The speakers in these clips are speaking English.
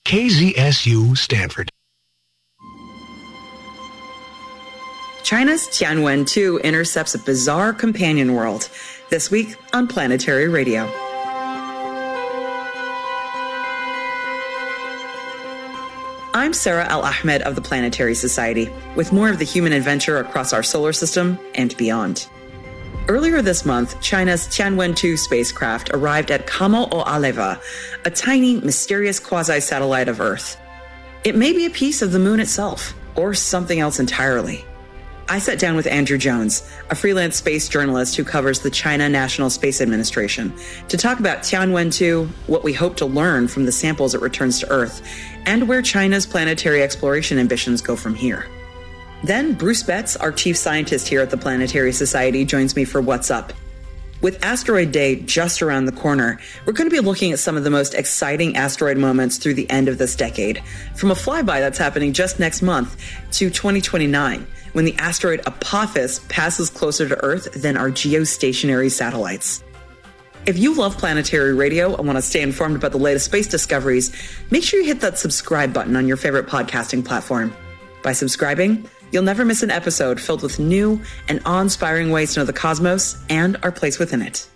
KZSU Stanford. China's Tianwen-2 intercepts a bizarre companion world. This week on Planetary Radio. I'm Sarah Al-Ahmed of the Planetary Society, with more of the human adventure across our solar system and beyond. Earlier this month, China's Tianwen-2 spacecraft arrived at Kamo-o-Aleva, a tiny, mysterious quasi-satellite of Earth. It may be a piece of the moon itself, or something else entirely. I sat down with Andrew Jones, a freelance space journalist who covers the China National Space Administration, to talk about Tianwen-2, what we hope to learn from the samples it returns to Earth, and where China's planetary exploration ambitions go from here. Then Bruce Betts, our chief scientist here at the Planetary Society, joins me for What's Up. With Asteroid Day just around the corner, we're going to be looking at some of the most exciting asteroid moments through the end of this decade, from a flyby that's happening just next month to 2029, when the asteroid Apophis passes closer to Earth than our geostationary satellites. If you love Planetary Radio and want to stay informed about the latest space discoveries, make sure you hit that subscribe button on your favorite podcasting platform. By subscribing, you'll never miss an episode filled with new and awe-inspiring ways to know the cosmos and our place within it.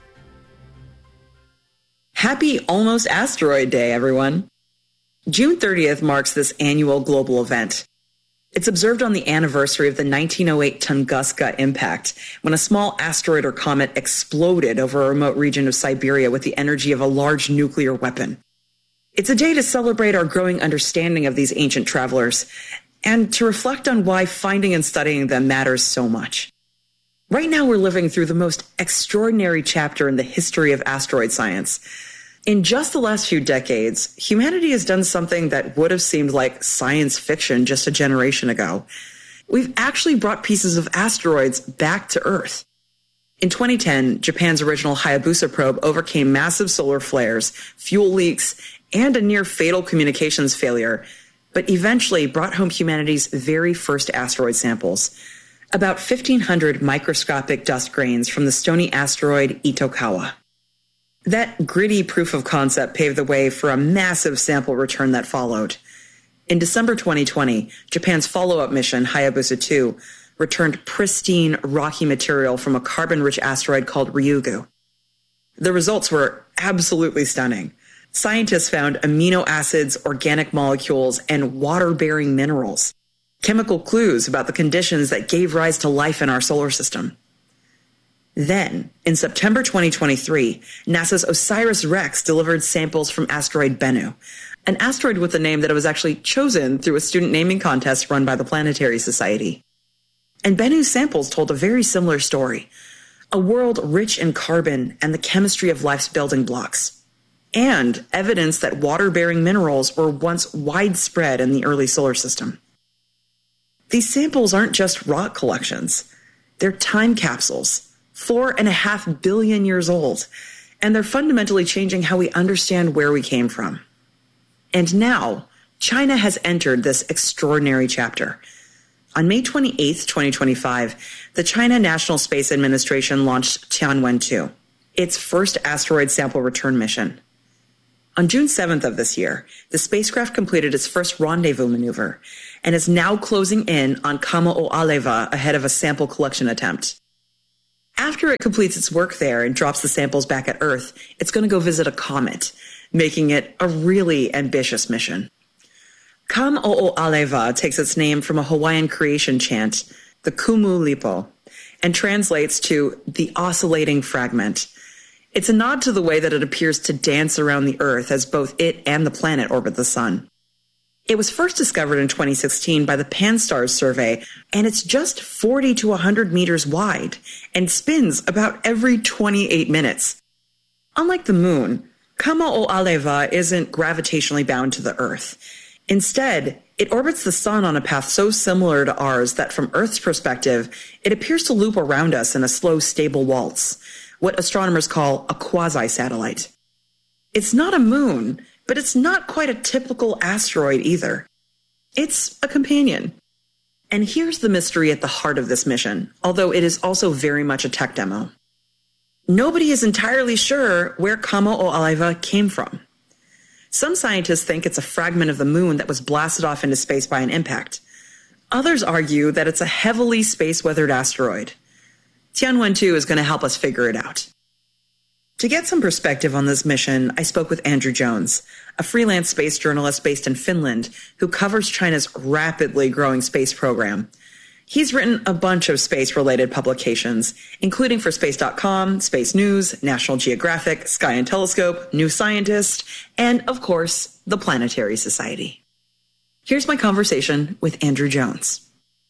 Happy Almost Asteroid Day, everyone! June 30th marks this annual global event. It's observed on the anniversary of the 1908 Tunguska impact, when a small asteroid or comet exploded over a remote region of Siberia with the energy of a large nuclear weapon. It's a day to celebrate our growing understanding of these ancient travelers, and to reflect on why finding and studying them matters so much. Right now, we're living through the most extraordinary chapter in the history of asteroid science. In just the last few decades, humanity has done something that would have seemed like science fiction just a generation ago. We've actually brought pieces of asteroids back to Earth. In 2010, Japan's original Hayabusa probe overcame massive solar flares, fuel leaks, and a near-fatal communications failure, but eventually brought home humanity's very first asteroid samples, about 1,500 microscopic dust grains from the stony asteroid Itokawa. That gritty proof of concept paved the way for a massive sample return that followed. In December 2020, Japan's follow-up mission, Hayabusa 2, returned pristine, rocky material from a carbon-rich asteroid called Ryugu. The results were absolutely stunning. Scientists found amino acids, organic molecules, and water-bearing minerals, chemical clues about the conditions that gave rise to life in our solar system. Then, in September 2023, NASA's OSIRIS-REx delivered samples from asteroid Bennu, an asteroid with a name that was actually chosen through a student naming contest run by the Planetary Society. And Bennu's samples told a very similar story, a world rich in carbon and the chemistry of life's building blocks, and evidence that water-bearing minerals were once widespread in the early solar system. These samples aren't just rock collections. They're time capsules, 4.5 billion years old, and they're fundamentally changing how we understand where we came from. And now, China has entered this extraordinary chapter. On May 28, 2025, the China National Space Administration launched Tianwen-2, its first asteroid sample return mission. On June 7th of this year, the spacecraft completed its first rendezvous maneuver and is now closing in on Kamo-o-Aleva ahead of a sample collection attempt. After it completes its work there and drops the samples back at Earth, it's going to go visit a comet, making it a really ambitious mission. Kamo-o-Aleva takes its name from a Hawaiian creation chant, the Kumu Lipo, and translates to the oscillating fragment. It's a nod to the way that it appears to dance around the Earth as both it and the planet orbit the sun. It was first discovered in 2016 by the Pan-STARRS survey, and it's just 40 to 100 meters wide and spins about every 28 minutes. Unlike the moon, Kamo-o-Aleva isn't gravitationally bound to the Earth. Instead, it orbits the sun on a path so similar to ours that from Earth's perspective, it appears to loop around us in a slow, stable waltz, what astronomers call a quasi-satellite. It's not a moon, but it's not quite a typical asteroid either. It's a companion. And here's the mystery at the heart of this mission, although it is also very much a tech demo. Nobody is entirely sure where Kamo-o-Aleva came from. Some scientists think it's a fragment of the moon that was blasted off into space by an impact. Others argue that it's a heavily space-weathered asteroid. Tianwen-2 is going to help us figure it out. To get some perspective on this mission, I spoke with Andrew Jones, a freelance space journalist based in Finland who covers China's rapidly growing space program. He's written a bunch of space-related publications, including for Space.com, Space News, National Geographic, Sky and Telescope, New Scientist, and, of course, the Planetary Society. Here's my conversation with Andrew Jones.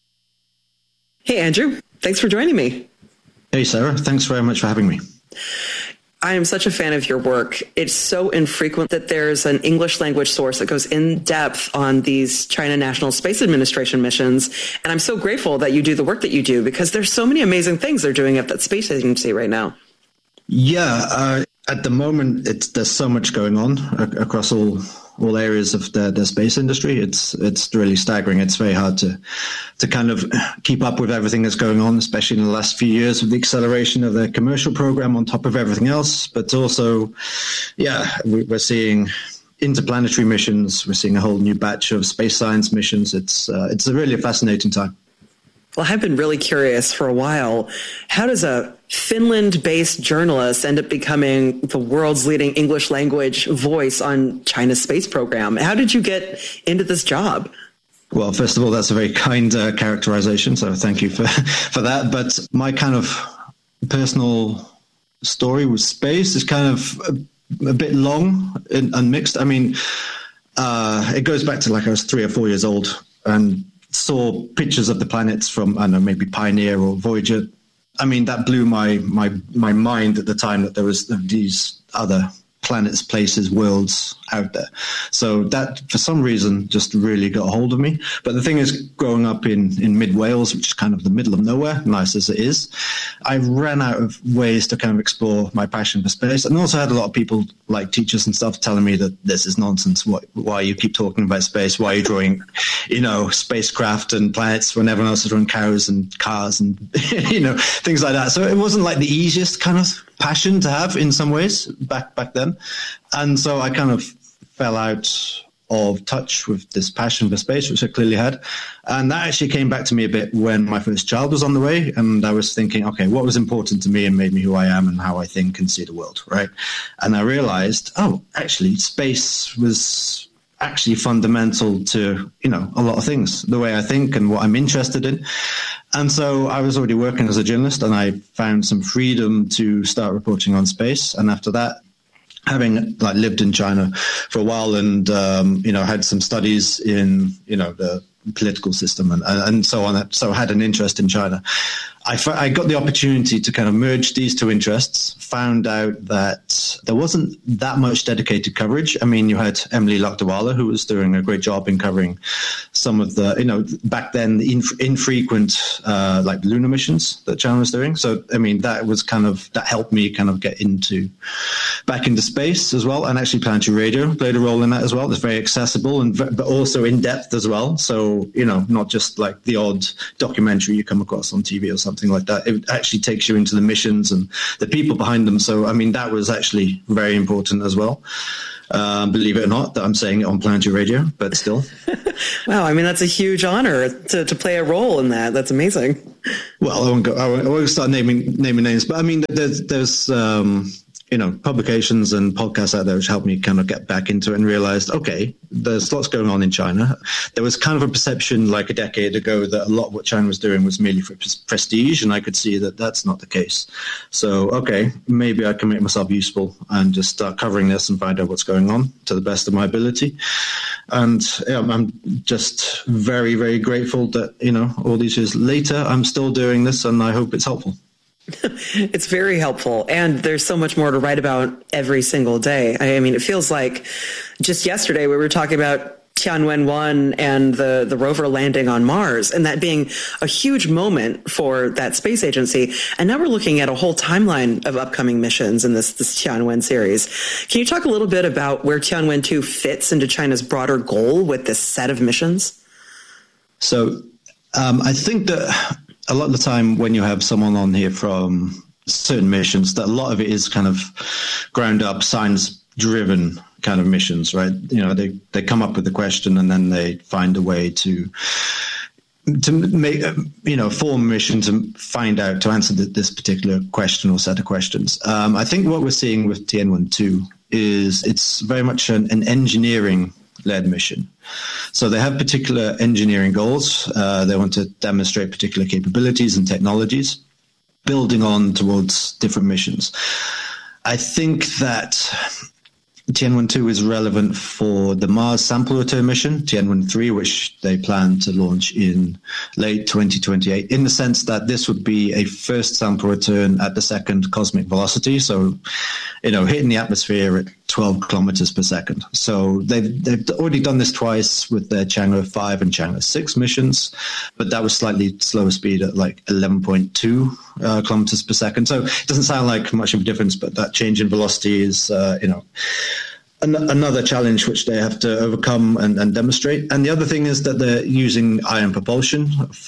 Hey, Andrew. Thanks for joining me. Hey, Sarah. Thanks very much for having me. I am such a fan of your work. It's so infrequent that there's an English language source that goes in depth on these China National Space Administration missions. And I'm so grateful that you do the work that you do because there's so many amazing things they're doing at that space agency right now. Yeah, at the moment, there's so much going on across all areas of the space industry. It's really staggering. It's very hard to kind of keep up with everything that's going on, especially in the last few years with the acceleration of the commercial program on top of everything else. But also, we're seeing interplanetary missions. We're seeing a whole new batch of space science missions. It's a really fascinating time. Well, I've been really curious for a while. How does a Finland-based journalist end up becoming the world's leading English language voice on China's space program? How did you get into this job? Well, first of all, that's a very kind characterization, so thank you for that. But my kind of personal story with space is kind of a bit long and mixed. I mean, it goes back to like I was 3 or 4 years old and saw pictures of the planets from, I don't know, maybe Pioneer or Voyager. I mean, that blew my mind at the time that there was these other planets, places, worlds out there. So that, for some reason, just really got a hold of me. But the thing is, growing up in mid-Wales, which is kind of the middle of nowhere, nice as it is, I ran out of ways to kind of explore my passion for space. And also had a lot of people, like teachers and stuff, telling me that this is nonsense. Why you keep talking about space? Why are you drawing, spacecraft and planets when everyone else is drawing cows and cars and, things like that. So it wasn't like the easiest kind of passion to have in some ways back then. And so I kind of fell out of touch with this passion for space, which I clearly had. And that actually came back to me a bit when my first child was on the way. And I was thinking, okay, what was important to me and made me who I am and how I think and see the world, right? And I realized, actually, space was actually fundamental to, a lot of things, the way I think and what I'm interested in. And so I was already working as a journalist and I found some freedom to start reporting on space. And after that, having lived in China for a while and, had some studies in, the political system and so on. So I had an interest in China. I got the opportunity to kind of merge these two interests, found out that there wasn't that much dedicated coverage. I mean, you had Emily Lakdawala, who was doing a great job in covering some of the, back then, the infrequent, lunar missions that China was doing. So, I mean, that helped me kind of get back into space as well. And actually Planetary Radio played a role in that as well. It's very accessible but also in depth as well. So, not just like the odd documentary you come across on TV or something like that. It actually takes you into the missions and the people behind them. So, I mean, that was actually very important as well. Believe it or not, that I'm saying it on Planetary Radio, but still. Wow, I mean, that's a huge honor to play a role in that. That's amazing. Well, I won't start naming names, but I mean, there's publications and podcasts out there which helped me kind of get back into it and realized, okay, there's lots going on in China. There was kind of a perception like a decade ago that a lot of what China was doing was merely for prestige, and I could see that that's not the case. So, okay, maybe I can make myself useful and just start covering this and find out what's going on to the best of my ability. And I'm just very, very grateful that, all these years later, I'm still doing this and I hope it's helpful. It's very helpful. And there's so much more to write about every single day. I mean, it feels like just yesterday we were talking about Tianwen-1 and the rover landing on Mars and that being a huge moment for that space agency. And now we're looking at a whole timeline of upcoming missions in this Tianwen series. Can you talk a little bit about where Tianwen-2 fits into China's broader goal with this set of missions? So I think that a lot of the time when you have someone on here from certain missions, that a lot of it is kind of ground up, science driven, kind of missions, right? They come up with the question and then they find a way to make, form a mission to find out, to answer this particular question or set of questions. I think what we're seeing with Tianwen-2 is it's very much an engineering-led mission. So they have particular engineering goals. They want to demonstrate particular capabilities and technologies, building on towards different missions. I think that Tianwen-2 is relevant for the Mars sample return mission, Tianwen-3, which they plan to launch in late 2028, in the sense that this would be a first sample return at the second cosmic velocity, so, hitting the atmosphere at 12 kilometers per second. So they've already done this twice with their Chang'e 5 and Chang'e 6 missions, but that was slightly slower speed at like 11.2 kilometers per second. So it doesn't sound like much of a difference, but that change in velocity is, another challenge which they have to overcome and demonstrate. And the other thing is that they're using ion propulsion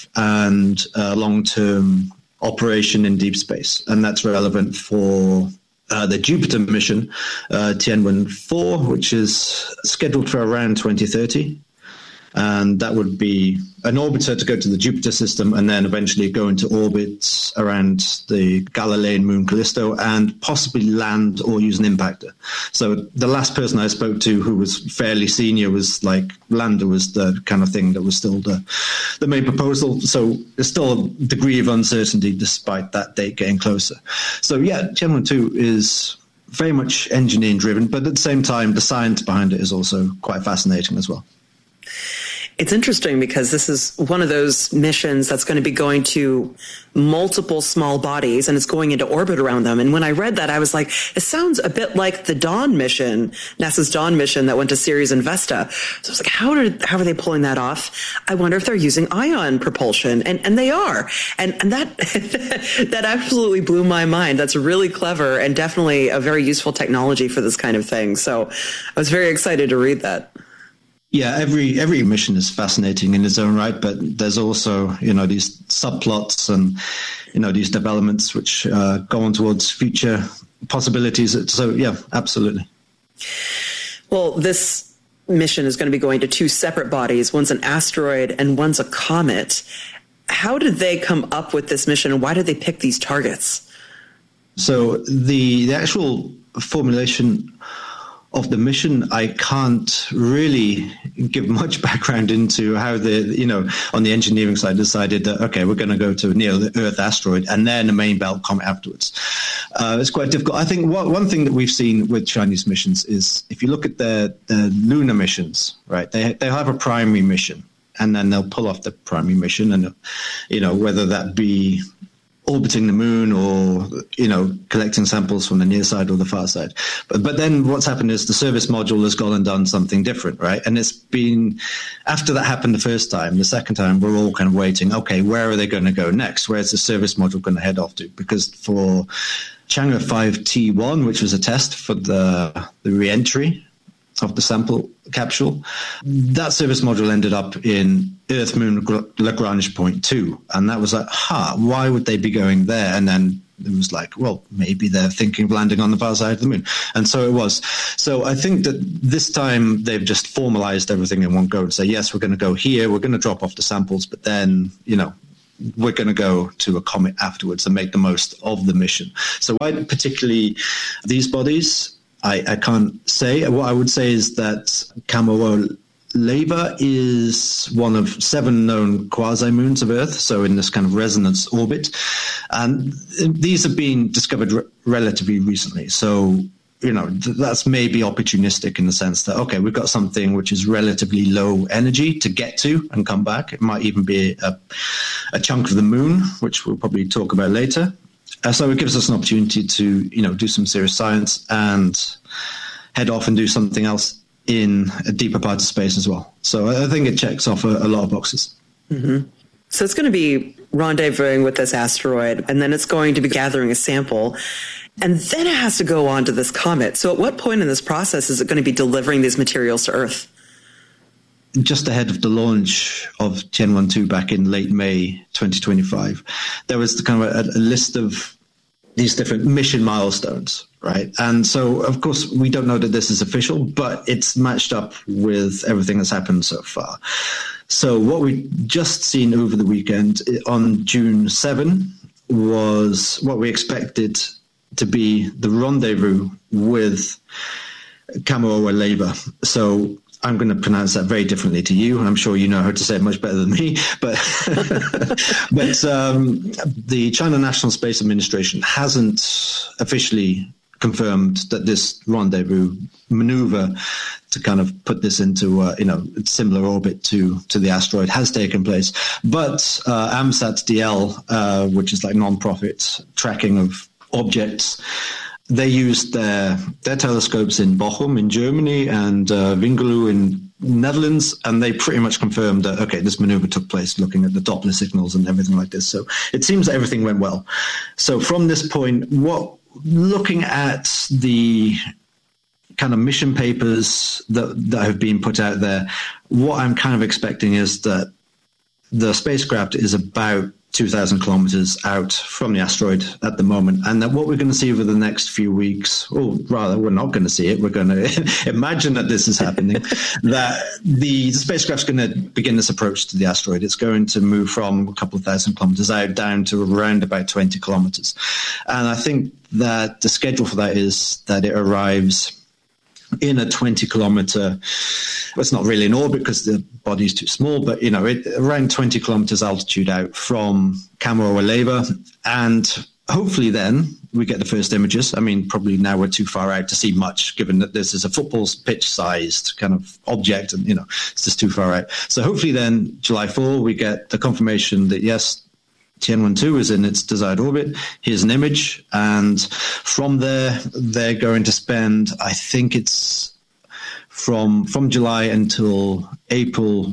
and long-term operation in deep space. And that's relevant for the Jupiter mission, Tianwen-4, which is scheduled for around 2030. And that would be an orbiter to go to the Jupiter system and then eventually go into orbit around the Galilean moon Callisto and possibly land or use an impactor. So the last person I spoke to who was fairly senior was like lander was the kind of thing that was still the main proposal. So there's still a degree of uncertainty despite that date getting closer. So yeah, Tianwen-2 is very much engineering driven, but at the same time, the science behind it is also quite fascinating as well. It's interesting because this is one of those missions that's going to be going to multiple small bodies and it's going into orbit around them. And when I read that, I was like, it sounds a bit like the Dawn mission, NASA's Dawn mission that went to Ceres and Vesta. So I was like, how are they pulling that off? I wonder if they're using ion propulsion. And they are. And that, that absolutely blew my mind. That's really clever and definitely a very useful technology for this kind of thing. So I was very excited to read that. Yeah, every mission is fascinating in its own right, but there's also, these subplots and, these developments which go on towards future possibilities. So, yeah, absolutely. Well, this mission is going to be going to two separate bodies. One's an asteroid and one's a comet. How did they come up with this mission and why did they pick these targets? So the actual formulation of the mission, I can't really give much background into how on the engineering side decided that, okay, we're going to go to near the Earth asteroid and then a main belt comet afterwards. It's quite difficult. I think one thing that we've seen with Chinese missions is if you look at the lunar missions, right, they have a primary mission and then they'll pull off the primary mission and, whether that be orbiting the moon or, collecting samples from the near side or the far side. But then what's happened is the service module has gone and done something different, right? And it's been, after that happened the first time, the second time, we're all kind of waiting, okay, where are they going to go next? Where's the service module going to head off to? Because for Chang'e 5T1, which was a test for the re-entry of the sample capsule, that service module ended up in Earth Moon Lagrange point 2. And that was like, why would they be going there? And then it was like, well, maybe they're thinking of landing on the far side of the moon. And so it was. So I think that this time they've just formalized everything in one go and say, yes, we're going to go here. We're going to drop off the samples, but then, we're going to go to a comet afterwards and make the most of the mission. So why particularly these bodies? I can't say. What I would say is that Kamoa-Leva is one of 7 known quasi-moons of Earth, so in this kind of resonance orbit. And these have been discovered relatively recently. So, that's maybe opportunistic in the sense that, okay, we've got something which is relatively low energy to get to and come back. It might even be a chunk of the moon, which we'll probably talk about later. So it gives us an opportunity to, do some serious science and head off and do something else in a deeper part of space as well. So I think it checks off a lot of boxes. Mm-hmm. So it's going to be rendezvousing with this asteroid, and then it's going to be gathering a sample, and then it has to go on to this comet. So at what point in this process is it going to be delivering these materials to Earth? Just ahead of the launch of Tianwen-2 back in late May 2025, there was kind of a list of these different mission milestones, right? And so, of course, we don't know that this is official, but it's matched up with everything that's happened so far. So what we just seen over the weekend on June 7 was what we expected to be the rendezvous with Kamuo-Leba. So I'm going to pronounce that very differently to you. I'm sure you know how to say it much better than me. But the China National Space Administration hasn't officially confirmed that this rendezvous maneuver to kind of put this into similar orbit to the asteroid has taken place. But AMSAT-DL, which is like non-profit tracking of objects, they used their telescopes in Bochum in Germany and Wingerloo in Netherlands, and they pretty much confirmed that, okay, this maneuver took place looking at the Doppler signals and everything like this. So it seems that everything went well. So from this point, looking at the kind of mission papers that have been put out there, what I'm kind of expecting is that the spacecraft is about 2,000 kilometers out from the asteroid at the moment, and that what we're going to see over the next few weeks, or rather, we're not going to see it, we're going to imagine that this is happening, that the spacecraft's going to begin this approach to the asteroid. It's going to move from a couple of thousand kilometers out down to around about 20 kilometers. And I think that the schedule for that is that it arrives in a 20-kilometer, well, it's not really in orbit because the body's too small, but, around 20 kilometers altitude out from Kamuo-Leba. And hopefully then we get the first images. I mean, probably now we're too far out to see much, given that this is a football pitch-sized kind of object, and, it's just too far out. So hopefully then, July 4, we get the confirmation that, yes, Tianwen-2 is in its desired orbit. Here's an image. And from there, they're going to spend, I think it's from July until April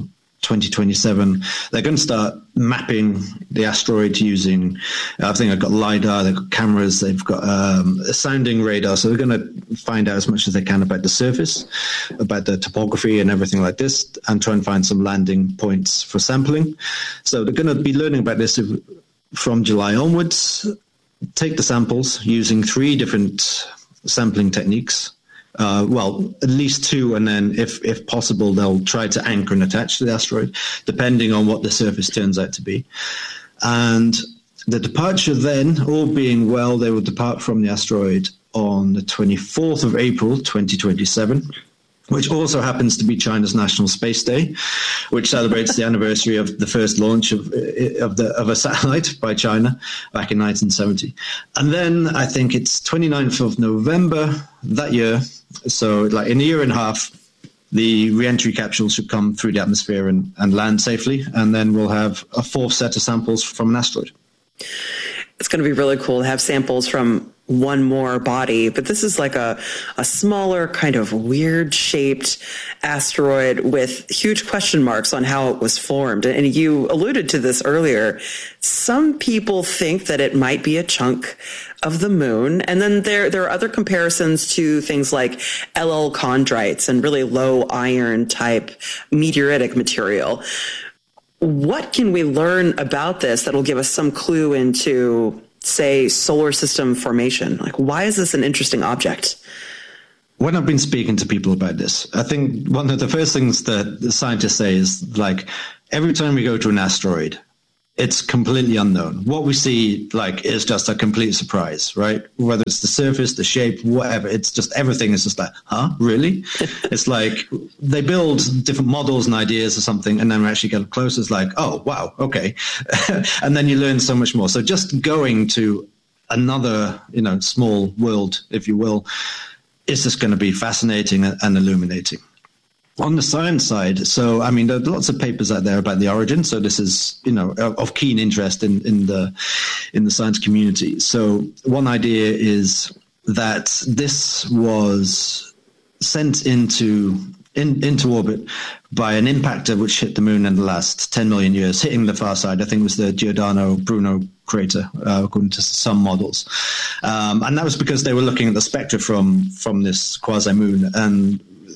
2027, they're going to start mapping the asteroid using, I think they've got LiDAR, they've got cameras, they've got a sounding radar. So they're going to find out as much as they can about the surface, about the topography and everything like this, and try and find some landing points for sampling. So they're going to be learning about this from July onwards, take the samples using 3 different sampling techniques. At least 2, and then if possible, they'll try to anchor and attach to the asteroid, depending on what the surface turns out to be. And the departure then, all being well, they will depart from the asteroid on the 24th of April, 2027, which also happens to be China's National Space Day, which celebrates the anniversary of the first launch of a satellite by China back in 1970. And then I think it's 29th of November that year. So like in a year and a half, the re-entry capsule should come through the atmosphere and land safely. And then we'll have a 4th set of samples from an asteroid. It's going to be really cool to have samples from one more body, but this is like a smaller kind of weird shaped asteroid with huge question marks on how it was formed. And you alluded to this earlier. Some people think that it might be a chunk of the moon. And then there are other comparisons to things like LL chondrites and really low iron type meteoritic material. What can we learn about this that will give us some clue into, say, solar system formation? Like, why is this an interesting object? When I've been speaking to people about this, I think one of the first things that the scientists say is, like, every time we go to an asteroid, it's completely unknown. What we see, like, is just a complete surprise, right? Whether it's the surface, the shape, whatever, it's just, everything is just like, huh, really? It's like they build different models and ideas or something, and then we actually get close. It's like, oh, wow, okay. And then you learn so much more. So just going to another, small world, if you will, is just going to be fascinating and illuminating. On the science side, so, I mean, there are lots of papers out there about the origin. So this is, of keen interest in the science community. So one idea is that this was sent into orbit by an impactor which hit the moon in the last 10 million years, hitting the far side. I think it was the Giordano Bruno crater, according to some models. And that was because they were looking at the spectra from this quasi-moon, and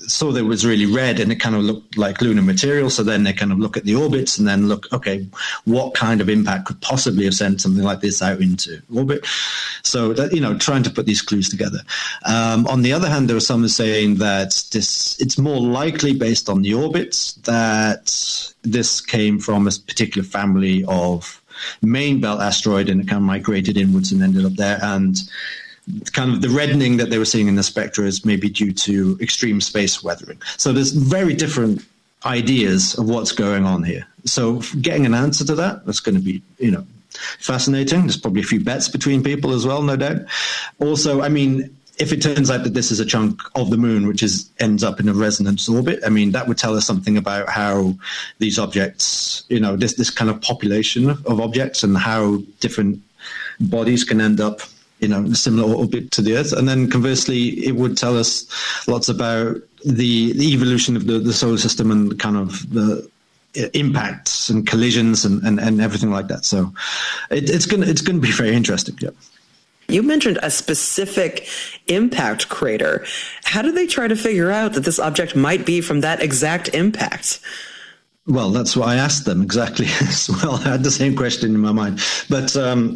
saw that it was really red and it kind of looked like lunar material. So then they kind of look at the orbits and then look, okay, what kind of impact could possibly have sent something like this out into orbit? So that, trying to put these clues together. On the other hand, there was someone saying that it's more likely based on the orbits that this came from a particular family of main belt asteroid and it kind of migrated inwards and ended up there. And kind of the reddening that they were seeing in the spectra is maybe due to extreme space weathering. So there's very different ideas of what's going on here. So getting an answer to that's going to be, fascinating. There's probably a few bets between people as well, no doubt. Also, I mean, if it turns out that this is a chunk of the moon which ends up in a resonance orbit, I mean, that would tell us something about how these objects, this kind of population of objects and how different bodies can end up in a similar orbit to the Earth. And then conversely, it would tell us lots about the evolution of the solar system and kind of the impacts and collisions and everything like that. So it's going to be very interesting. Yeah. You mentioned a specific impact crater. How do they try to figure out that this object might be from that exact impact? Well, that's what I asked them exactly as well. I had the same question in my mind. But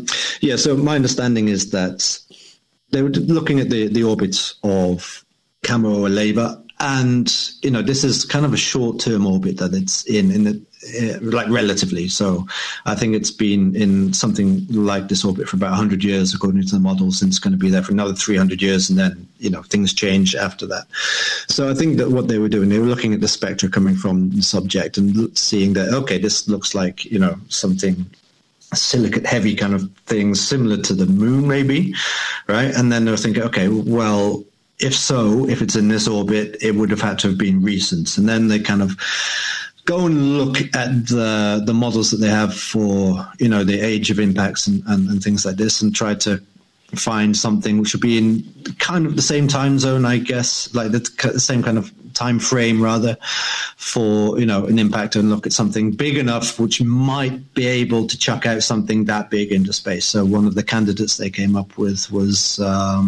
so my understanding is that they were looking at the orbits of Cameroa Leva. And, this is kind of a short-term orbit that it's in relatively. So I think it's been in something like this orbit for about 100 years, according to the models, and it's going to be there for another 300 years. And then, things change after that. So I think that what they were doing, they were looking at the spectra coming from the subject and seeing that, okay, this looks like, something silicate heavy kind of thing, similar to the moon maybe, right? And then they were thinking, okay, well, if it's in this orbit, it would have had to have been recent. And then they kind of go and look at the models that they have for, the age of impacts and things like this and try to find something which would be in kind of the same time zone, I guess, like the same kind of time frame rather for, an impact, and look at something big enough which might be able to chuck out something that big into space. So one of the candidates they came up with was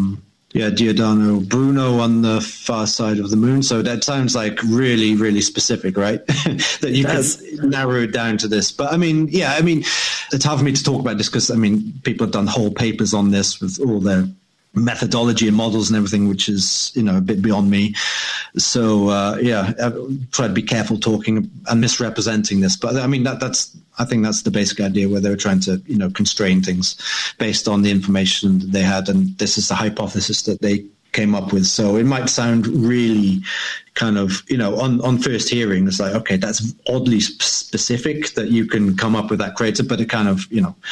Giordano Bruno on the far side of the moon. So that sounds like really, really specific, right? That you can narrow it down to this. But I mean, it's hard for me to talk about this because, people have done whole papers on this with all their methodology and models and everything, which is, a bit beyond me. So, I try to be careful talking and misrepresenting this. But I think that's the basic idea where they were trying to, constrain things based on the information that they had. And this is the hypothesis that they came up with. So it might sound really kind of, on first hearing, it's like, okay, that's oddly specific that you can come up with that crater, but it kind of,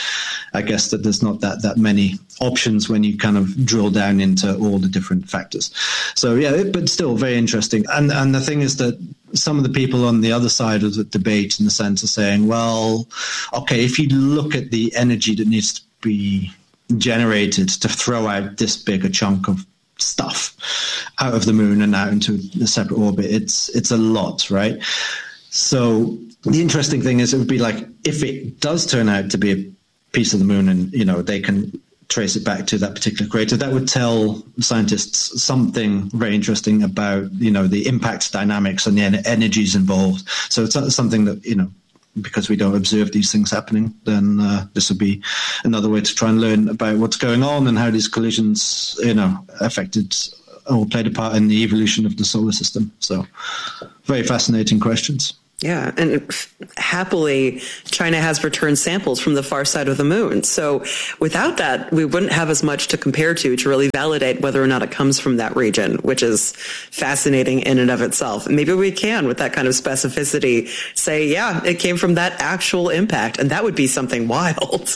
I guess that there's not that many options when you kind of drill down into all the different factors. So but still very interesting. And the thing is that some of the people on the other side of the debate, in the sense, are saying, well, okay, if you look at the energy that needs to be generated to throw out this big a chunk of stuff out of the moon and out into a separate orbit, it's a lot, right? So the interesting thing is, it would be like, if it does turn out to be a piece of the moon and, they can trace it back to that particular crater, that would tell scientists something very interesting about, the impact dynamics and the energies involved. So it's something that, because we don't observe these things happening, then this would be another way to try and learn about what's going on and how these collisions, affected or played a part in the evolution of the solar system. So very fascinating questions. Yeah, and happily, China has returned samples from the far side of the moon. So without that, we wouldn't have as much to compare to really validate whether or not it comes from that region, which is fascinating in and of itself. Maybe we can, with that kind of specificity, say, yeah, it came from that actual impact, and that would be something wild.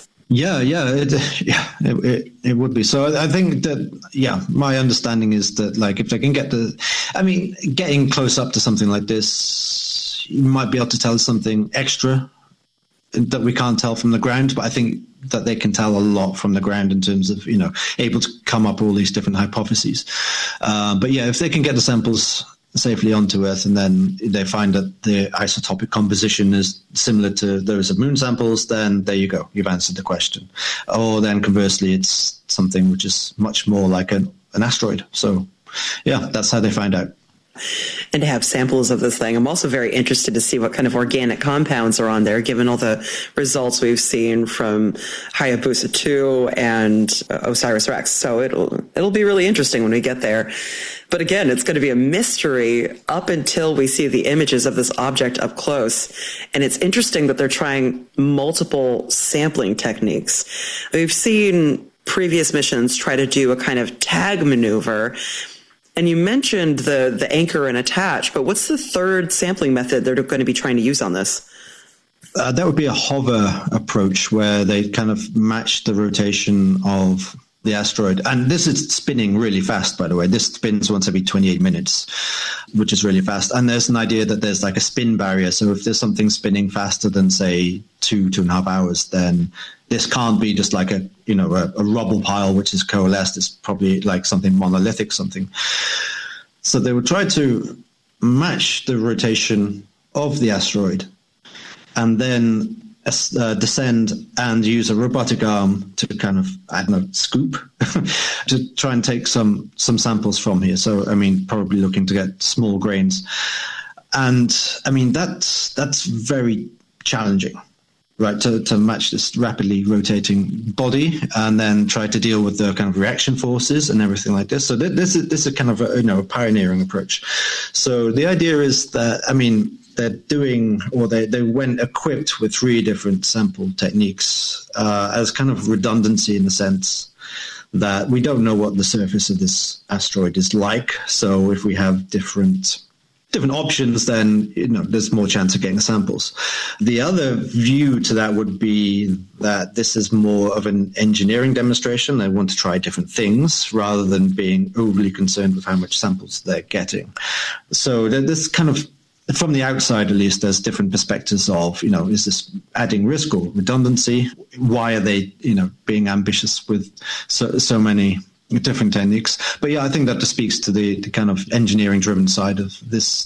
It would be. So I think that, my understanding is that, like, if they can getting close up to something like this, you might be able to tell something extra that we can't tell from the ground, but I think that they can tell a lot from the ground in terms of, able to come up with all these different hypotheses. But if they can get the samples safely onto Earth and then they find that the isotopic composition is similar to those of moon samples, then there you go, you've answered the question. Or then conversely, it's something which is much more like an asteroid. So that's how they find out. And to have samples of this thing. I'm also very interested to see what kind of organic compounds are on there, given all the results we've seen from Hayabusa 2 and OSIRIS-REx. So it'll be really interesting when we get there. But again, it's going to be a mystery up until we see the images of this object up close. And it's interesting that they're trying multiple sampling techniques. We've seen previous missions try to do a kind of tag maneuver. And you mentioned the anchor and attach, but what's the third sampling method they're going to be trying to use on this? That would be a hover approach where they kind of match the rotation of the asteroid. And this is spinning really fast, by the way. This spins once every 28 minutes, which is really fast. And there's an idea that there's like a spin barrier. So if there's something spinning faster than, say, 2.5 hours, then this can't be just like a rubble pile which is coalesced. It's probably like something monolithic, something. So they would try to match the rotation of the asteroid and then descend and use a robotic arm to kind of, scoop to try and take some samples from here. So, probably looking to get small grains. And, that's very challenging, right, to match this rapidly rotating body and then try to deal with the kind of reaction forces and everything like this. So this is a kind of a pioneering approach. So the idea is that, they're doing, or they went equipped with 3 different sample techniques as kind of redundancy in the sense that we don't know what the surface of this asteroid is like. So if we have different options, then there's more chance of getting samples. The other view to that would be that this is more of an engineering demonstration. They want to try different things rather than being overly concerned with how much samples they're getting. So this kind of, from the outside at least, there's different perspectives of, is this adding risk or redundancy? Why are they, being ambitious with so many different techniques? But yeah, I think that just speaks to the kind of engineering-driven side of this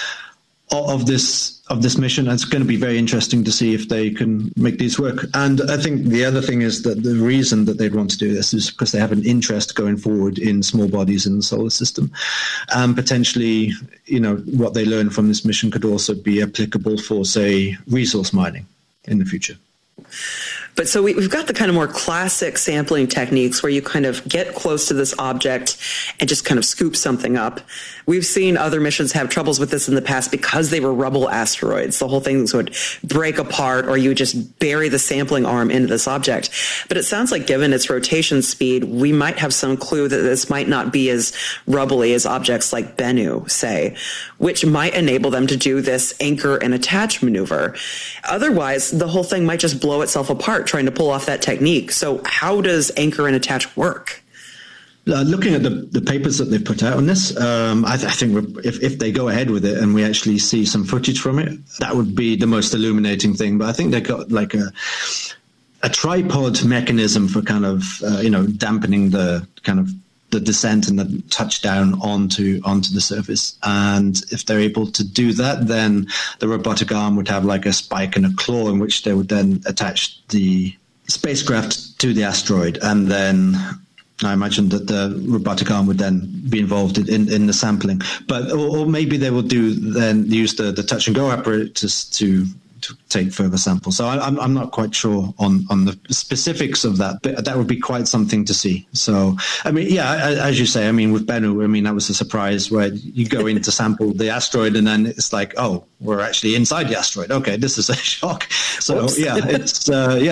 mission. It's going to be very interesting to see if they can make these work. And I think the other thing is that the reason that they'd want to do this is because they have an interest going forward in small bodies in the solar system. And potentially, what they learn from this mission could also be applicable for, say, resource mining in the future. But so we've got the kind of more classic sampling techniques where you kind of get close to this object and just kind of scoop something up. We've seen other missions have troubles with this in the past because they were rubble asteroids. The whole thing would break apart, or you would just bury the sampling arm into this object. But it sounds like given its rotation speed, we might have some clue that this might not be as rubbly as objects like Bennu, say, which might enable them to do this anchor and attach maneuver. Otherwise, the whole thing might just blow itself apart trying to pull off that technique. So how does anchor and attach work? Looking at the papers that they put out on this, I think if they go ahead with it and we actually see some footage from it, that would be the most illuminating thing. But I think they've got like a tripod mechanism for kind of dampening the kind of the descent and the touchdown onto the surface. And if they're able to do that, then the robotic arm would have like a spike and a claw in which they would then attach the spacecraft to the asteroid. And then I imagine that the robotic arm would then be involved in the sampling. But or maybe they will use the touch and go apparatus to take further samples. So I'm not quite sure on the specifics of that, but that would be quite something to see. So, as you say, with Bennu, that was a surprise where you go in to sample the asteroid and then it's like, oh, we're actually inside the asteroid. Okay, this is a shock. So, Oops. It's,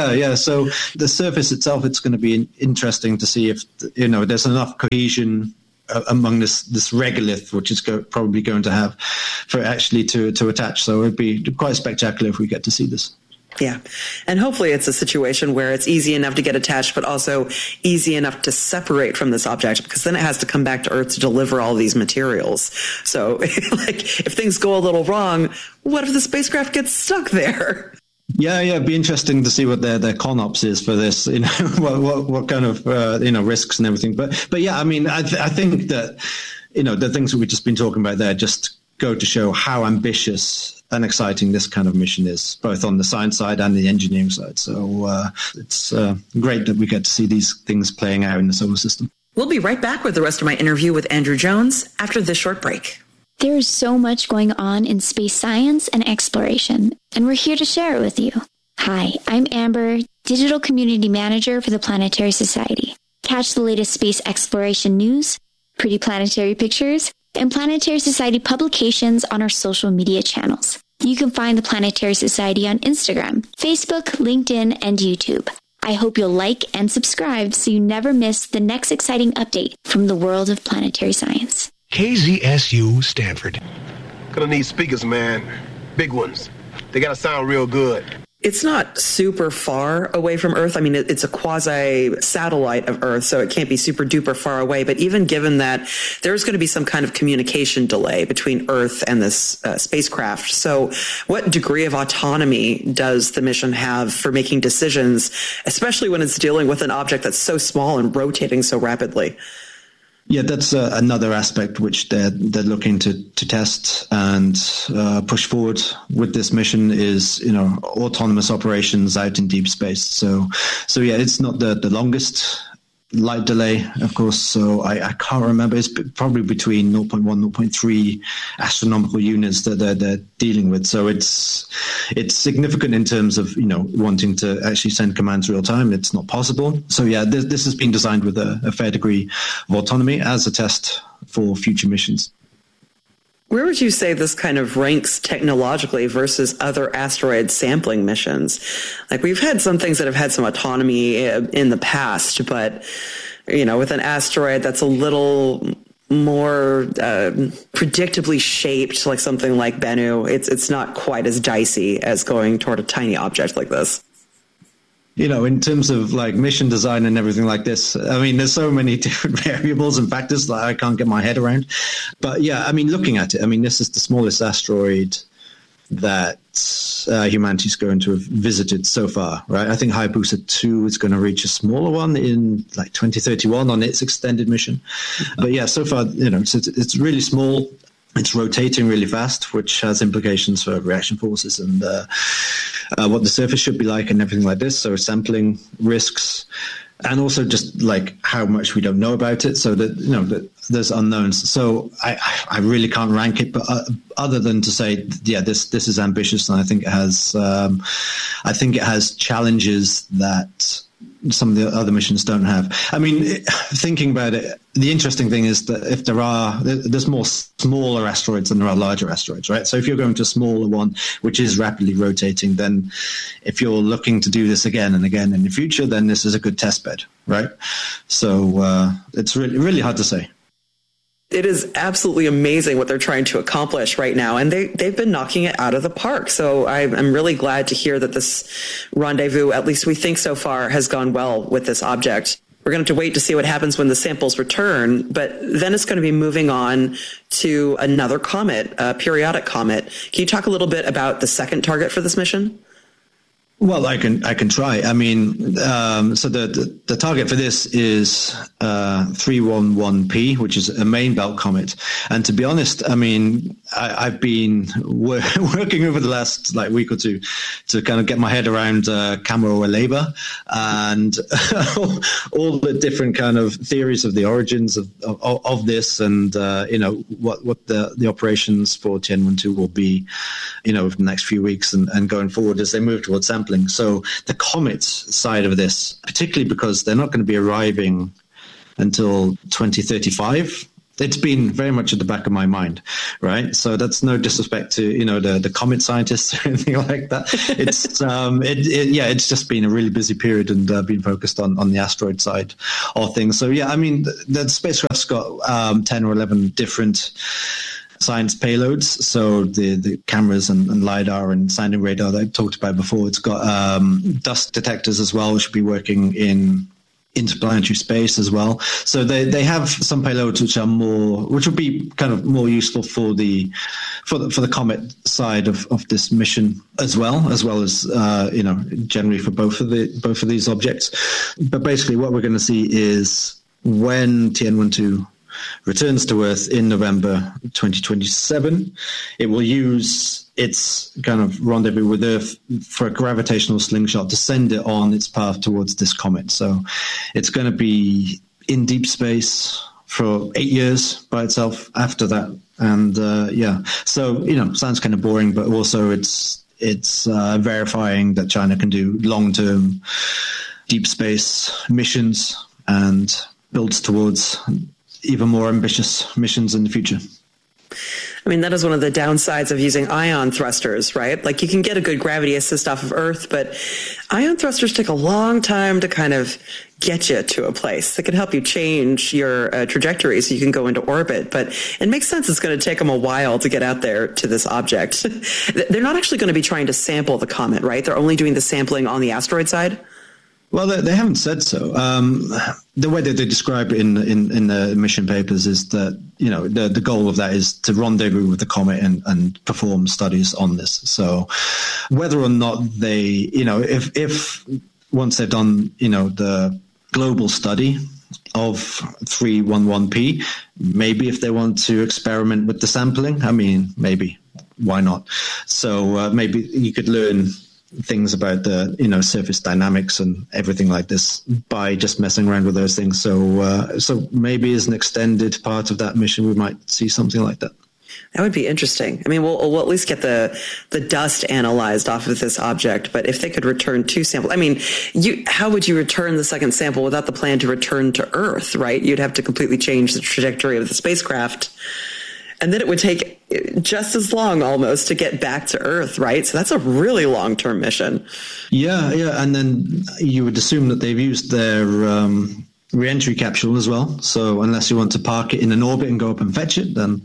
So the surface itself, it's going to be interesting to see if, there's enough cohesion among this regolith, which is probably going to have for actually to attach. So it'd be quite spectacular if we get to see this. Yeah. And hopefully it's a situation where it's easy enough to get attached, but also easy enough to separate from this object, because then it has to come back to Earth to deliver all these materials. So like if things go a little wrong, what if the spacecraft gets stuck there? Yeah, it'd be interesting to see what their ConOps is for this. What kind of risks and everything. But yeah, I think that the things that we've just been talking about there just go to show how ambitious and exciting this kind of mission is, both on the science side and the engineering side. So it's great that we get to see these things playing out in the solar system. We'll be right back with the rest of my interview with Andrew Jones after this short break. There is so much going on in space science and exploration, and we're here to share it with you. Hi, I'm Amber, Digital Community Manager for the Planetary Society. Catch the latest space exploration news, pretty planetary pictures, and Planetary Society publications on our social media channels. You can find the Planetary Society on Instagram, Facebook, LinkedIn, and YouTube. I hope you'll like and subscribe so you never miss the next exciting update from the world of planetary science. KZSU Stanford. Gonna need speakers, man. Big ones. They gotta sound real good. It's not super far away from Earth. I mean, it's a quasi-satellite of Earth, so it can't be super duper far away. But even given that, there's going to be some kind of communication delay between Earth and this spacecraft. So what degree of autonomy does the mission have for making decisions, especially when it's dealing with an object that's so small and rotating so rapidly? Yeah, that's another aspect which they're looking to test and push forward with this mission is, autonomous operations out in deep space. So yeah, it's not the longest light delay, of course. So I can't remember. It's probably between 0.1, 0.3 astronomical units that they're dealing with. So it's significant in terms of, wanting to actually send commands real time. It's not possible. So yeah, this has been designed with a fair degree of autonomy as a test for future missions. Where would you say this kind of ranks technologically versus other asteroid sampling missions? Like, we've had some things that have had some autonomy in the past, but, with an asteroid that's a little more predictably shaped, like something like Bennu, it's not quite as dicey as going toward a tiny object like this. In terms of like mission design and everything like this, I mean, there's so many different variables and factors that I can't get my head around. But yeah, I mean, looking at it, I mean, this is the smallest asteroid that humanity's going to have visited so far, right? I think Hayabusa 2 is going to reach a smaller one in like 2031 on its extended mission. But yeah, so far, it's really small. It's rotating really fast, which has implications for reaction forces and what the surface should be like and everything like this. So sampling risks and also just like how much we don't know about it. So that, that there's unknowns. So I really can't rank it, but other than to say, yeah, this is ambitious. And I think it has challenges that some of the other missions don't have. I mean, thinking about it, the interesting thing is that if there's more smaller asteroids than there are larger asteroids, right? So if you're going to a smaller one, which is rapidly rotating, then if you're looking to do this again and again in the future, then this is a good test bed, right? So it's really, really hard to say. It is absolutely amazing what they're trying to accomplish right now, and they've been knocking it out of the park. So I'm really glad to hear that this rendezvous, at least we think so far, has gone well with this object. We're going to have to wait to see what happens when the samples return, but then it's going to be moving on to another comet, a periodic comet. Can you talk a little bit about the second target for this mission? Well, I can try. I mean, so the target for this is 311P, which is a main belt comet. And to be honest, I mean, I've been working over the last week or two to kind of get my head around Camarora-Leyba and all the different kind of theories of the origins of this, and what the operations for Tianwen-2 will be, over the next few weeks and going forward as they move towards sampling. So the comet side of this, particularly because they're not going to be arriving until 2035, it's been very much at the back of my mind, right? So that's no disrespect to the comet scientists or anything like that. It's it's just been a really busy period and been focused on the asteroid side of things. So yeah, I mean the spacecraft's got 10 or 11 different science payloads. So the cameras and LiDAR and sounding radar that I talked about before. It's got dust detectors as well, which should be working in interplanetary space as well. So they have some payloads which will be kind of more useful for the comet side of this mission as well as generally for both of these objects. But basically what we're going to see is when Tianwen-2 returns to Earth in November 2027, it will use its kind of rendezvous with Earth for a gravitational slingshot to send it on its path towards this comet. So it's going to be in deep space for 8 years by itself. After that, And so, sounds kind of boring, but also it's verifying that China can do long-term deep space missions and builds towards even more ambitious missions in the future. I mean, that is one of the downsides of using ion thrusters, right? Like, you can get a good gravity assist off of Earth, but ion thrusters take a long time to kind of get you to a place. They can help you change your trajectory so you can go into orbit, but it makes sense it's going to take them a while to get out there to this object. They're not actually going to be trying to sample the comet, right? They're only doing the sampling on the asteroid side? Well, they haven't said so. The way that they describe it in the mission papers is that, the goal of that is to rendezvous with the comet and perform studies on this. So whether or not they, if once they've done, the global study of 311P, maybe if they want to experiment with the sampling, I mean, maybe, why not? So maybe you could learn things about the surface dynamics and everything like this by just messing around with those things. So maybe as an extended part of that mission, we might see something like that. That would be interesting. I mean, we'll at least get the dust analyzed off of this object. But if they could return 2 samples, I mean, how would you return the second sample without the plan to return to Earth, right? You'd have to completely change the trajectory of the spacecraft. And then it would take just as long almost to get back to Earth, right? So that's a really long-term mission. Yeah. And then you would assume that they've used their re-entry capsule as well. So unless you want to park it in an orbit and go up and fetch it, then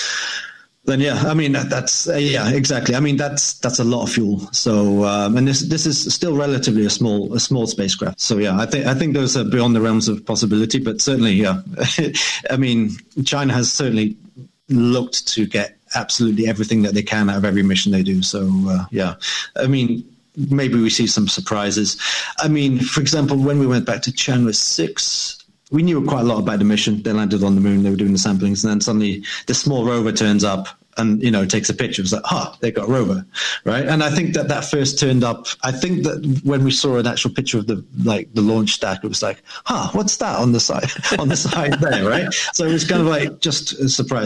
yeah, I mean, that's exactly. I mean, that's a lot of fuel. So, and this is still relatively a small spacecraft. So yeah, I think those are beyond the realms of possibility, but certainly, yeah. I mean, China has certainly looked to get absolutely everything that they can out of every mission they do. So yeah, I mean, maybe we see some surprises. I mean, for example, when we went back to Tianwen 6, we knew quite a lot about the mission. They landed on the moon, they were doing the samplings, and then suddenly the small rover turns up and, takes a picture. It's like, they got a rover, right? And I think that first turned up, I think that when we saw an actual picture of the launch stack, it was like, what's that on the side there, right? So it was kind of like just a surprise.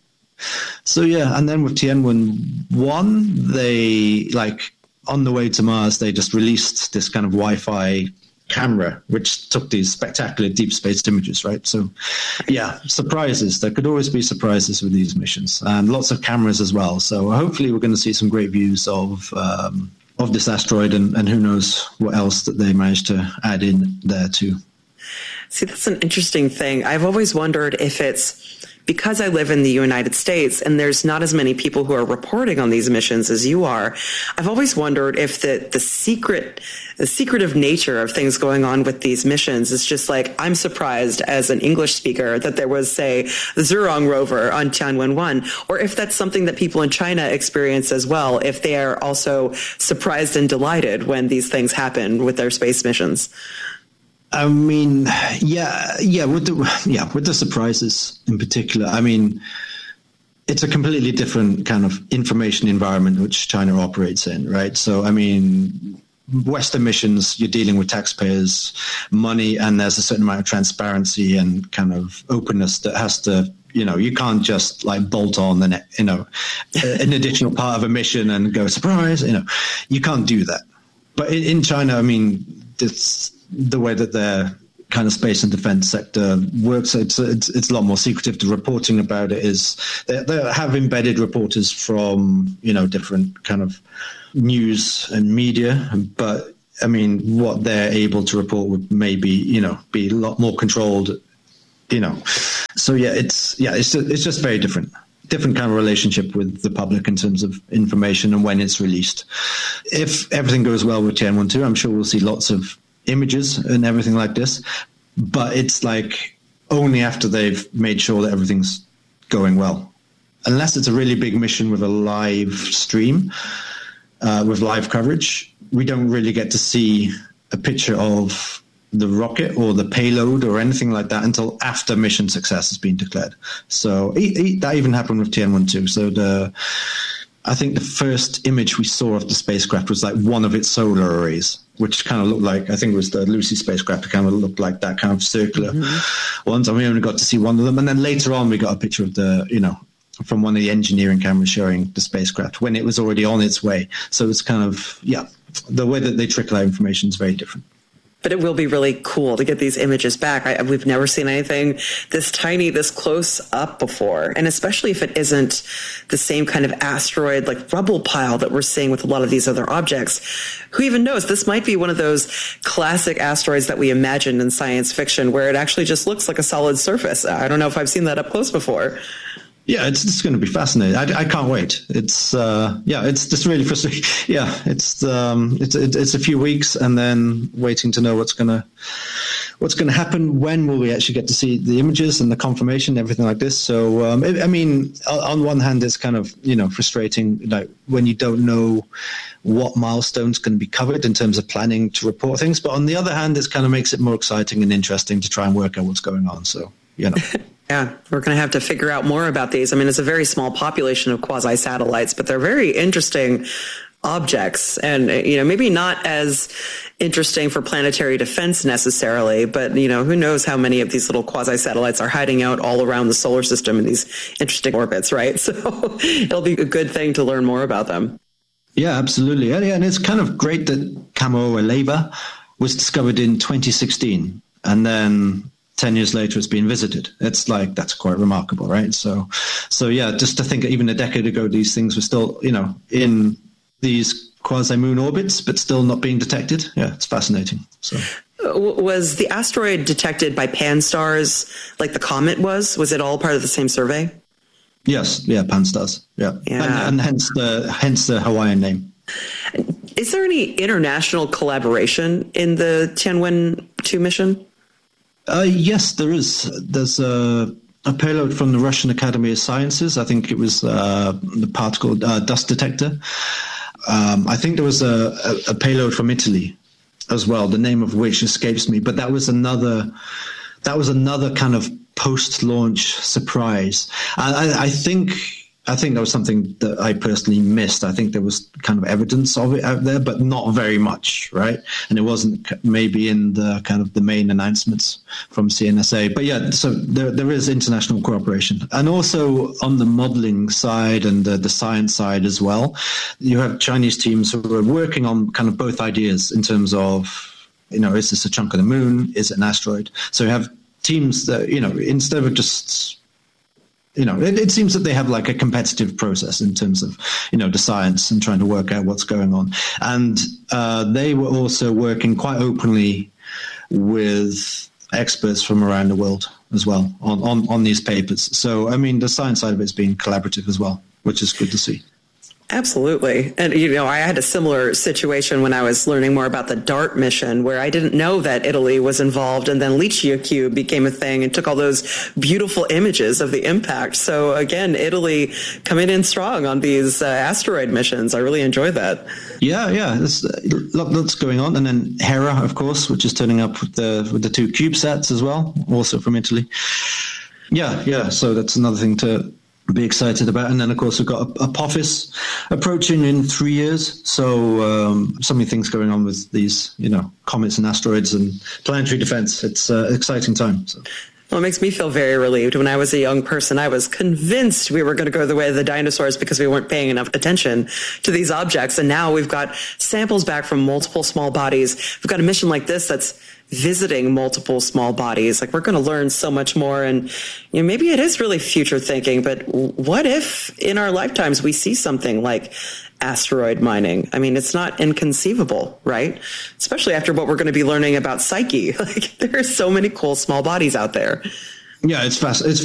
So yeah, and then with Tianwen 1, they, on the way to Mars, they just released this kind of Wi-Fi camera, which took these spectacular deep space images, right? So yeah, surprises. There could always be surprises with these missions, and lots of cameras as well. So hopefully we're going to see some great views of this asteroid, and who knows what else that they managed to add in there too. See, that's an interesting thing. I've always wondered if it's because I live in the United States and there's not as many people who are reporting on these missions as you are. I've always wondered if the secretive nature of things going on with these missions is just like, I'm surprised as an English speaker that there was, say, the Zhurong rover on Tianwen 1, or if that's something that people in China experience as well, if they are also surprised and delighted when these things happen with their space missions. I mean, with the surprises in particular, I mean, it's a completely different kind of information environment which China operates in, right? So, I mean, Western missions, you're dealing with taxpayers' money, and there's a certain amount of transparency and kind of openness that has to, you can't just bolt on an additional part of a mission and go, surprise, you can't do that. But in China, I mean, it's the way that their kind of space and defense sector works. It's a lot more secretive. The reporting about it is they have embedded reporters from, different kind of news and media. But I mean, what they're able to report would maybe, be a lot more controlled, So yeah, it's just very different kind of relationship with the public in terms of information and when it's released. If everything goes well with Tianwen 2, I'm sure we'll see lots of images and everything like this, but it's only after they've made sure that everything's going well. Unless it's a really big mission with a live stream, with live coverage, we don't really get to see a picture of the rocket or the payload or anything like that until after mission success has been declared. So that even happened with Tianwen 2. So I think the first image we saw of the spacecraft was one of its solar arrays, which kind of looked like, I think it was the Lucy spacecraft. It kind of looked like that kind of circular ones. And we only got to see one of them. And then later on, we got a picture of from one of the engineering cameras showing the spacecraft when it was already on its way. So it's kind of, the way that they trickle out information is very different. But it will be really cool to get these images back. We've never seen anything this tiny, this close up before. And especially if it isn't the same kind of asteroid, like rubble pile that we're seeing with a lot of these other objects. Who even knows? This might be one of those classic asteroids that we imagined in science fiction where it actually just looks like a solid surface. I don't know if I've seen that up close before. Yeah, it's going to be fascinating. I can't wait. It's it's just really frustrating. Yeah, it's a few weeks and then waiting to know what's going to happen. When will we actually get to see the images and the confirmation, everything like this? So, on one hand, it's kind of frustrating, like when you don't know what milestones can be covered in terms of planning to report things. But on the other hand, it kind of makes it more exciting and interesting to try and work out what's going on. So, Yeah, we're going to have to figure out more about these. I mean, it's a very small population of quasi-satellites, but they're very interesting objects and, maybe not as interesting for planetary defense necessarily, but, who knows how many of these little quasi-satellites are hiding out all around the solar system in these interesting orbits, right? So it'll be a good thing to learn more about them. Yeah, absolutely. Yeah, and it's kind of great that Kamoa Leva was discovered in 2016 and then 10 years later, it's been visited. It's like, that's quite remarkable, right? So yeah, just to think even a decade ago, these things were still, in these quasi-moon orbits, but still not being detected. Yeah, it's fascinating. So, was the asteroid detected by Pan-STARRS like the comet was? Was it all part of the same survey? Yes, yeah, Pan-STARRS, yeah. And hence the Hawaiian name. Is there any international collaboration in the Tianwen-2 mission? Yes, there is. There's a payload from the Russian Academy of Sciences. I think it was the particle dust detector. I think there was a payload from Italy as well, the name of which escapes me. But that was another kind of post-launch surprise. I think that was something that I personally missed. I think there was kind of evidence of it out there, but not very much, right? And it wasn't maybe in the kind of the main announcements from CNSA. But yeah, so there is international cooperation. And also on the modeling side and the science side as well, you have Chinese teams who are working on kind of both ideas in terms of, is this a chunk of the moon? Is it an asteroid? So you have teams that, instead of just... it seems that they have like a competitive process in terms of, the science and trying to work out what's going on. And they were also working quite openly with experts from around the world as well on these papers. So, I mean, the science side of it's been collaborative as well, which is good to see. Absolutely. And, I had a similar situation when I was learning more about the DART mission where I didn't know that Italy was involved, and then LiCiAQ became a thing and took all those beautiful images of the impact. So again, Italy coming in strong on these asteroid missions. I really enjoy that. Yeah. There's lots going on. And then Hera, of course, which is turning up with the two CubeSats as well, also from Italy. Yeah. So that's another thing to be excited about. And then, of course, we've got Apophis approaching in 3 years. So so many things going on with these, comets and asteroids and planetary defense. It's an exciting time. So. Well, it makes me feel very relieved. When I was a young person, I was convinced we were going to go the way of the dinosaurs because we weren't paying enough attention to these objects. And now we've got samples back from multiple small bodies. We've got a mission like this that's visiting multiple small bodies. Like, we're going to learn so much more. And maybe it is really future thinking, but what if in our lifetimes we see something like asteroid mining? I mean, it's not inconceivable, right? Especially after what we're going to be learning about Psyche. Like, there are so many cool small bodies out there. Yeah, it's